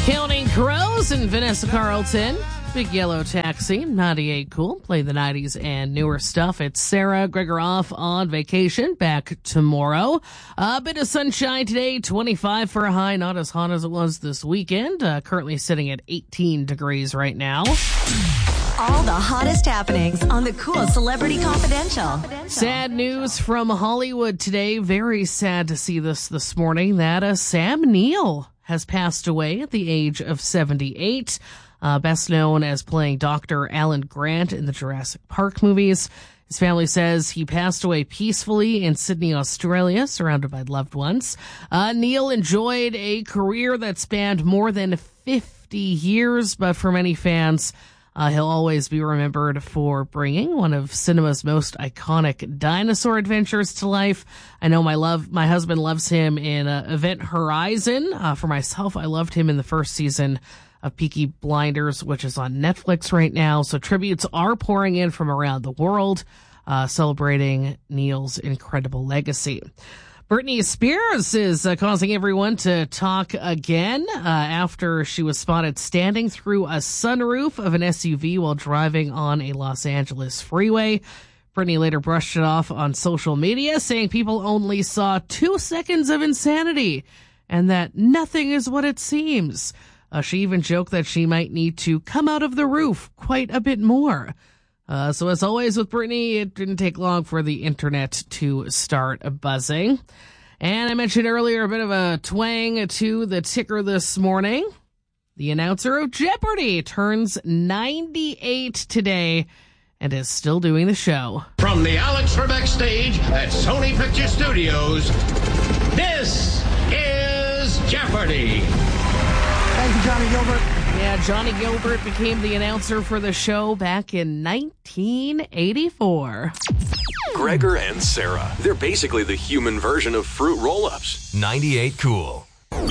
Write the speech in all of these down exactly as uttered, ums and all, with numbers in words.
Counting Crows and Vanessa Carlton. Big Yellow Taxi, ninety-eight Cool. Play the nineties and newer stuff. It's Sarah Gregoroff on vacation. Back tomorrow. A bit of sunshine today. twenty-five for a high. Not as hot as it was this weekend. Uh, currently sitting at eighteen degrees right now. All the hottest happenings on the Cool Celebrity Confidential. Sad news from Hollywood today. Very sad to see this this morning that uh, Sam Neill has passed away at the age of seventy-eight. Uh, best known as playing Doctor Alan Grant in the Jurassic Park movies. His family says he passed away peacefully in Sydney, Australia, surrounded by loved ones. Uh, Neill enjoyed a career that spanned more than fifty years, but for many fans, uh, he'll always be remembered for bringing one of cinema's most iconic dinosaur adventures to life. I know my love, my husband loves him in uh, Event Horizon. Uh, for myself, I loved him in the first season of Peaky Blinders, which is on Netflix right now. So tributes are pouring in from around the world, uh, celebrating Neill's incredible legacy. Britney Spears is uh, causing everyone to talk again uh, after she was spotted standing through a sunroof of an S U V while driving on a Los Angeles freeway. Britney later brushed it off on social media, saying people only saw two seconds of insanity and that nothing is what it seems. Uh, she even joked that she might need to come out of the roof quite a bit more. Uh, so as always with Britney, it didn't take long for the internet to start buzzing. And I mentioned earlier a bit of a twang to the ticker this morning. The announcer of Jeopardy turns ninety-eight today and is still doing the show. From the Alex Trebek stage at Sony Picture Studios, this is Jeopardy! Thank you, Johnny Gilbert. Yeah, Johnny Gilbert became the announcer for the show back in nineteen eighty-four. Gregor and Sarah. They're basically the human version of fruit roll-ups. ninety-eight Cool.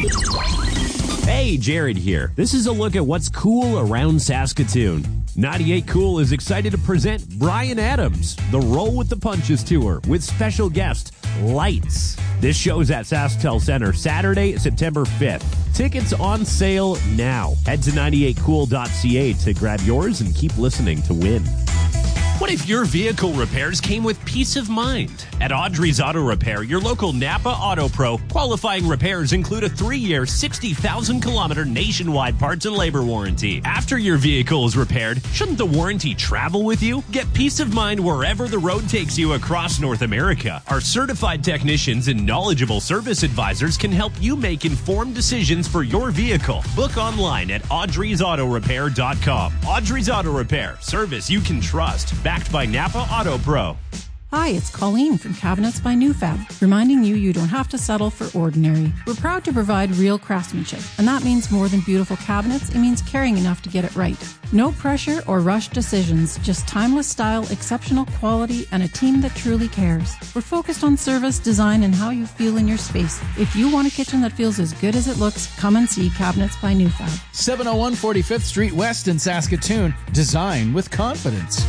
Hey, Jared here. This is a look at what's cool around Saskatoon. ninety-eight Cool is excited to present Bryan Adams, the Roll with the Punches tour, with special guest Lights. This show's at SaskTel Center Saturday, September fifth. Tickets on sale now. Head to ninety-eight cool dot c a to grab yours and keep listening to win. What if your vehicle repairs came with peace of mind? At Audrey's Auto Repair, your local Napa Auto Pro, qualifying repairs include a three-year, sixty thousand kilometer nationwide parts and labor warranty. After your vehicle is repaired, shouldn't the warranty travel with you? Get peace of mind wherever the road takes you across North America. Our certified technicians and knowledgeable service advisors can help you make informed decisions for your vehicle. Book online at audreys auto repair dot com. Audrey's Auto Repair, service you can trust. Backed by Napa Auto Pro. Hi, it's Colleen from Cabinets by NewFab, reminding you you don't have to settle for ordinary. We're proud to provide real craftsmanship, and that means more than beautiful cabinets, it means caring enough to get it right. No pressure or rushed decisions, just timeless style, exceptional quality, and a team that truly cares. We're focused on service, design, and how you feel in your space. If you want a kitchen that feels as good as it looks, come and see Cabinets by NewFab. seven oh one forty-fifth Street West in Saskatoon. Design with confidence.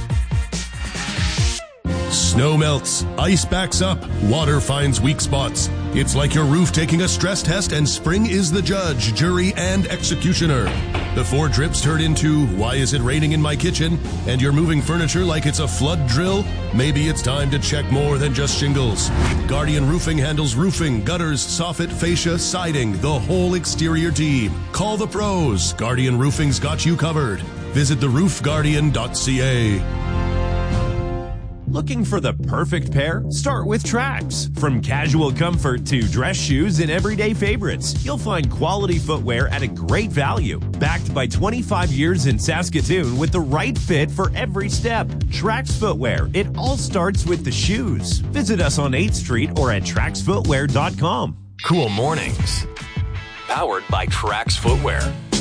Snow melts, ice backs up, water finds weak spots. It's like your roof taking a stress test and spring is the judge, jury, and executioner. Before drips turn into, why is it raining in my kitchen? And you're moving furniture like it's a flood drill? Maybe it's time to check more than just shingles. Guardian Roofing handles roofing, gutters, soffit, fascia, siding, the whole exterior team. Call the pros. Guardian Roofing's got you covered. Visit the roof guardian dot c a. Looking for the perfect pair? Start with Trax. From casual comfort to dress shoes and everyday favorites, you'll find quality footwear at a great value. Backed by twenty-five years in Saskatoon with the right fit for every step. Trax Footwear. It all starts with the shoes. Visit us on eighth Street or at trax footwear dot com. Cool Mornings. Powered by Trax Footwear.